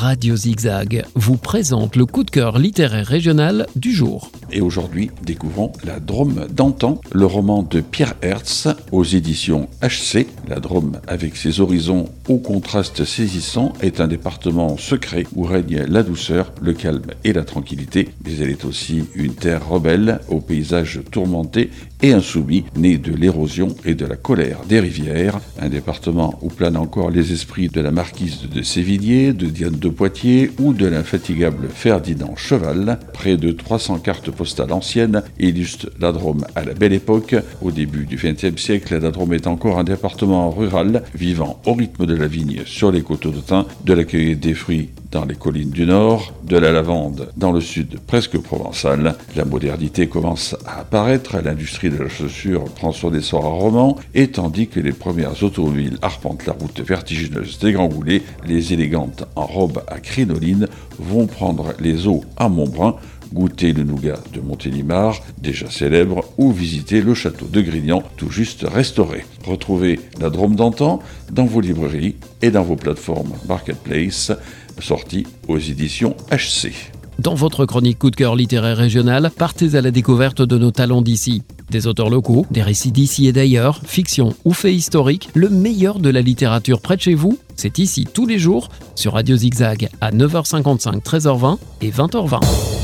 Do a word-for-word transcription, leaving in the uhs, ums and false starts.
Radio Zigzag vous présente le coup de cœur littéraire régional du jour. Et aujourd'hui, découvrons La Drôme d'antan, le roman de Pierre Hertz aux éditions H C. La Drôme, avec ses horizons au contraste saisissant, est un département secret où règne la douceur, le calme et la tranquillité. Mais elle est aussi une terre rebelle, aux paysages tourmentés et insoumis, née de l'érosion et de la colère des rivières. Un département où planent encore les esprits de la marquise de Sévigné, de Diane de Poitiers ou de l'infatigable Ferdinand Cheval. Près de trois cents cartes postales anciennes illustrent la Drôme à la belle époque. Au début du vingtième siècle, la Drôme est encore un département rural, vivant au rythme de la vigne sur les coteaux de thym, de la cueillette des fruits dans les collines du nord, de la lavande dans le sud presque provençal. La modernité commence à apparaître, l'industrie de la chaussure prend son essor à Romans, et tandis que les premières automobiles arpentent la route vertigineuse des Grands Boulets, les élégantes en robe à crinoline vont prendre les eaux à Montbrun, goûter le nougat de Montélimar, déjà célèbre, ou visiter le château de Grignan, tout juste restauré. Retrouvez La Drôme d'antan dans vos librairies et dans vos plateformes Marketplace, sortie aux éditions H C. Dans votre chronique coup de cœur littéraire régional, partez à la découverte de nos talents d'ici. Des auteurs locaux, des récits d'ici et d'ailleurs, fiction ou faits historiques, le meilleur de la littérature près de chez vous, c'est ici tous les jours sur Radio Zigzag à neuf heures cinquante-cinq, treize heures vingt et vingt heures vingt.